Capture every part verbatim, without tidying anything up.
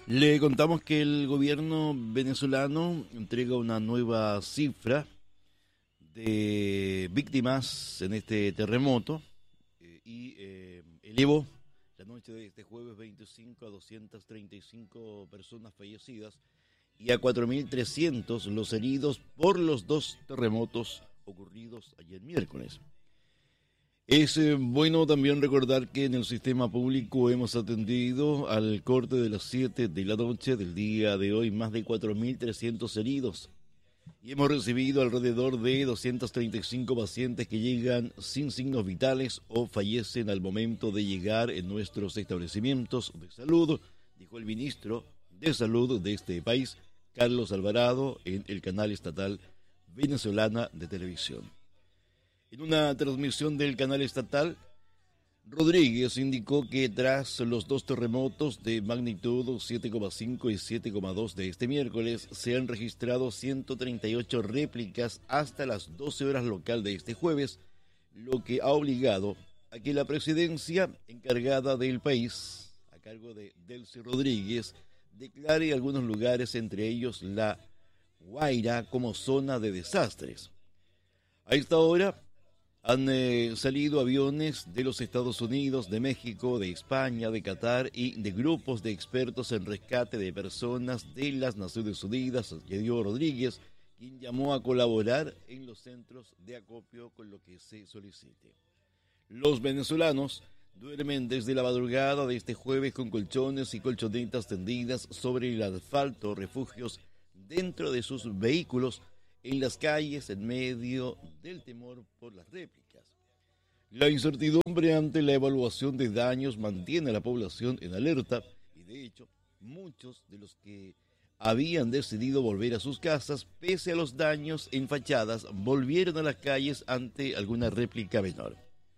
Le contamos que el gobierno venezolano entrega una nueva cifra de víctimas en este terremoto eh, y eh, elevó la noche de este jueves veinticinco a doscientas treinta y cinco personas fallecidas y a cuatro mil trescientos los heridos por los dos terremotos ocurridos ayer miércoles. Es eh, bueno también recordar que en el sistema público hemos atendido al corte de las siete de la noche del día de hoy más de cuatro mil trescientos heridos y hemos recibido alrededor de doscientos treinta y cinco pacientes que llegan sin signos vitales o fallecen al momento de llegar en nuestros establecimientos de salud, dijo el ministro de Salud de este país, Carlos Alvarado, en el canal estatal venezolana de televisión. En una transmisión del canal estatal, Rodríguez indicó que tras los dos terremotos de magnitud siete coma cinco y siete coma dos de este miércoles, se han registrado ciento treinta y ocho réplicas hasta las doce horas local de este jueves, lo que ha obligado a que la presidencia encargada del país, a cargo de Delcy Rodríguez, declare algunos lugares, entre ellos la Guaira, como zona de desastres. A esta hora han eh, salido aviones de los Estados Unidos, de México, de España, de Qatar y de grupos de expertos en rescate de personas de las Naciones Unidas, Diego Rodríguez, quien llamó a colaborar en los centros de acopio con lo que se solicite. Los venezolanos duermen desde la madrugada de este jueves con colchones y colchonetas tendidas sobre el asfalto, refugios dentro de sus vehículos, en las calles, en medio del temor por las réplicas. La incertidumbre ante la evaluación de daños mantiene a la población en alerta y, de hecho, muchos de los que habían decidido volver a sus casas, pese a los daños en fachadas, volvieron a las calles ante alguna réplica menor.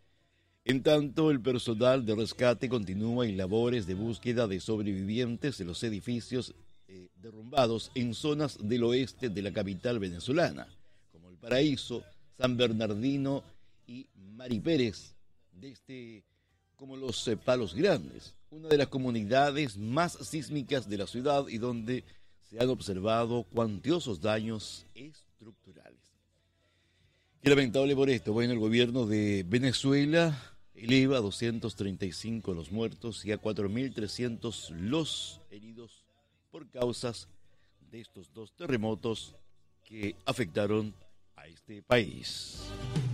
En tanto, el personal de rescate continúa en labores de búsqueda de sobrevivientes en los edificios Eh, derrumbados en zonas del oeste de la capital venezolana, como El Paraíso, San Bernardino y Mari Pérez, desde como los eh, Palos Grandes, una de las comunidades más sísmicas de la ciudad y donde se han observado cuantiosos daños estructurales. Qué lamentable por esto. Bueno, el gobierno de Venezuela eleva a doscientos treinta y cinco los muertos y a cuatro mil trescientos los heridos por causas de estos dos terremotos que afectaron a este país.